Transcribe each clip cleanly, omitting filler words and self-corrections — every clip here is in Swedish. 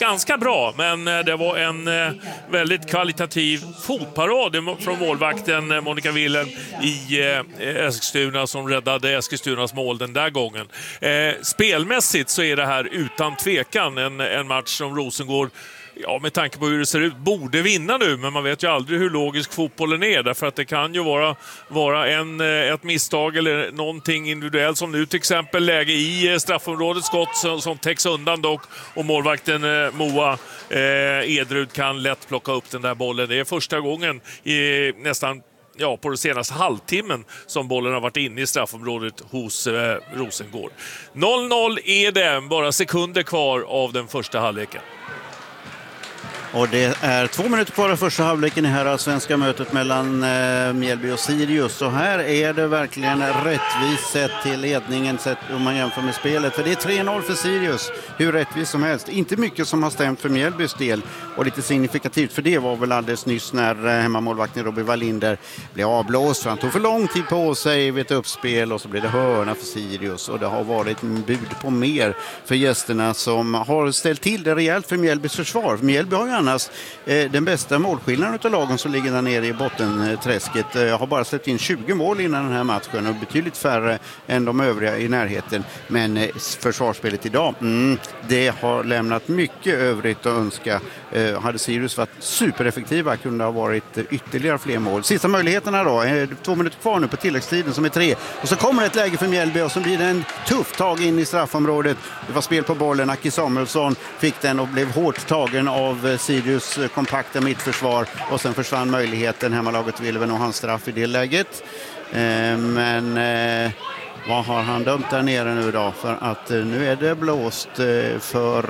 ganska bra, men det var en väldigt kvalitativ fotparad från målvakten Monica Wilhelm i Eskilstuna som räddade Eskilstunas mål den där gången. Spelmässigt så är det här utan tvekan en match som Rosengård, ja, med tanke på hur det ser ut, borde vinna nu, men man vet ju aldrig hur logisk fotbollen är, därför att det kan ju vara ett misstag eller någonting individuellt, som nu till exempel läge i straffområdet, skott som täcks undan dock, och målvakten Moa Edrud kan lätt plocka upp den där bollen. Det är första gången i nästan på den senaste halvtimmen som bollen har varit inne i straffområdet hos Rosengård. 0-0 är det, bara sekunder kvar av den första halvleken. Och det är 2 minuter kvar av första halvleken i här svenska mötet mellan Mjällby och Sirius. Och här är det verkligen rättvist sett till ledningen sett om man jämför med spelet. För det är 3-0 för Sirius, hur rättvist som helst. Inte mycket som har stämt för Mjällbys del. Och lite signifikativt för det var väl alldeles nyss när hemmamålvakten Robin Wallinder blev avblåst. För han tog för lång tid på sig vid ett uppspel och så blev det hörna för Sirius. Och det har varit en bud på mer för gästerna som har ställt till det rejält för Mjällbys försvar. Mjällby har ju annars den bästa målskillnaden av lagen som ligger där nere i bottenträsket. Har bara släppt in 20 mål innan den här matchen och betydligt färre än de övriga i närheten. Men försvarsspelet idag, det har lämnat mycket övrigt att önska. Hade Sirius varit supereffektiva kunde det ha varit ytterligare fler mål. Sista möjligheterna då, 2 minuter kvar nu på tilläggstiden som är 3. Och så kommer ett läge för Mjällby och så blir det en tuff tag in i straffområdet. Det var spel på bollen, Aki Samuelsson fick den och blev hårt tagen av Sirius kompakta mittförsvar och sen försvann möjligheten. Hemmalaget ville väl nog hans straff i det läget. Men vad har han dömt där nere nu då? För att nu är det blåst för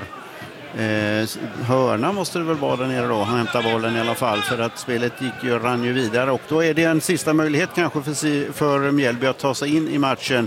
hörna måste det väl vara där nere då. Han hämtar bollen i alla fall för att spelet rann ju vidare och då är det en sista möjlighet kanske för Mjällby att ta sig in i matchen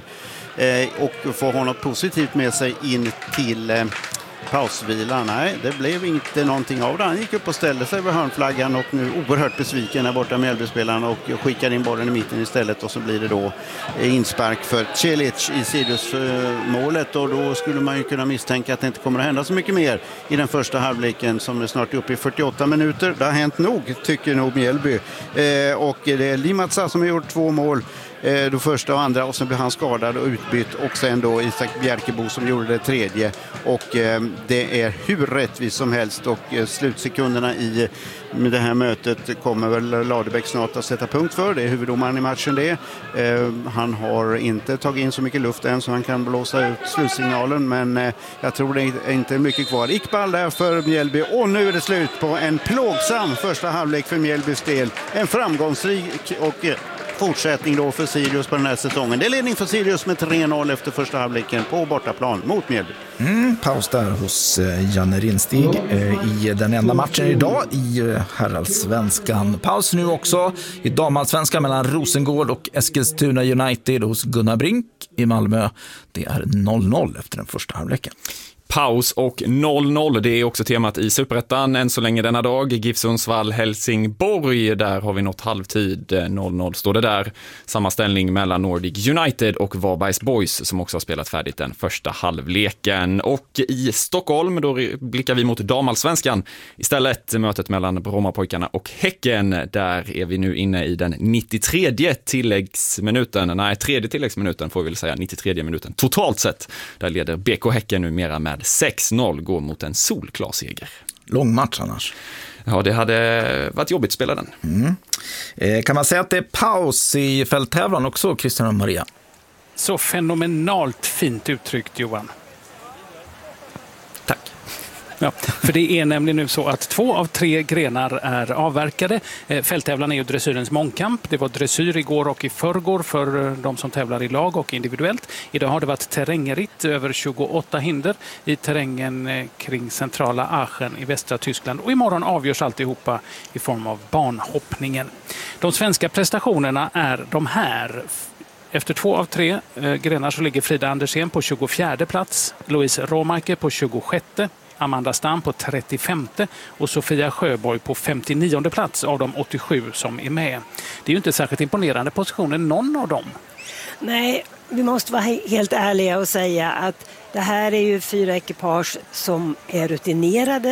och få ha något positivt med sig in till pausvila. Nej, det blev inte någonting av det. Han gick upp och ställde sig vid hörnflaggan och nu oerhört besviken där borta Mjällbyspelaren och skickar in bollen i mitten istället och så blir det då inspark för Celic i Sirius målet och då skulle man ju kunna misstänka att det inte kommer att hända så mycket mer i den första halvleken som är snart uppe i 48 minuter. Det har hänt nog, tycker nog Mjällby. Och det är Limatsa som har gjort 2 mål. Då första och andra och sen blev han skadad och utbytt och sen då Isak Bjerkebo som gjorde det 3:e och det är hur rättvist som helst och slutsekunderna i det här mötet kommer väl Ladebäck snart att sätta punkt för. Det är huvuddomaren i matchen det. Han har inte tagit in så mycket luft än så han kan blåsa ut slutsignalen men jag tror det är inte mycket kvar. Iqbal där för Mjällby och nu är det slut på en plågsam första halvlek för Mjällbys del. En framgångsrik och fortsättning då för Sirius på den här säsongen. Det är ledning för Sirius med 3-0 efter första halvleken på bortaplan mot Mjällby. Paus där hos Janne Rinstig i den enda matchen idag i herrallsvenskan. Paus nu också i damallsvenskan mellan Rosengård och Eskilstuna United hos Gunnar Brink i Malmö. Det är 0-0 efter den första halvleken. Paus och 0-0, det är också temat i Superettan än så länge denna dag. GIF Sundsvall, Helsingborg, där har vi nått halvtid. 0-0 står det där. Samma ställning mellan Nordic United och Varbergs Boys som också har spelat färdigt den första halvleken. Och i Stockholm, då blickar vi mot damallsvenskan. Istället mötet mellan Brommapojkarna och Häcken. Där är vi nu inne i den 93:e tilläggsminuten. Nej, 3:e tilläggsminuten får vi väl säga. 93:e minuten totalt sett. Där leder BK Häcken numera med 6-0, går mot en solklar seger. Lång match annars. Ja, det hade varit jobbigt att spela den. Kan man säga att det är paus i fälttävlan också, Christian och Maria? Så fenomenalt fint uttryckt, Johan. Tack. Ja, för det är nämligen nu så att 2 av 3 grenar är avverkade. Fälttävlan är ju dressyrens mångkamp. Det var dressyr igår och i förrgår för de som tävlar i lag och individuellt. Idag har det varit terrängritt över 28 hinder i terrängen kring centrala Aachen i västra Tyskland. Och imorgon avgörs alltihopa i form av banhoppningen. De svenska prestationerna är de här. Efter 2 av 3 grenar så ligger Frida Andersén på 24:e plats, Louise Råmarke på 26:e, Amanda Stam på 35:e och Sofia Sjöborg på 59:e plats av de 87 som är med. Det är ju inte särskilt imponerande positioner någon av dem. Nej, vi måste vara helt ärliga och säga att det här är ju 4 ekipage som är rutinerade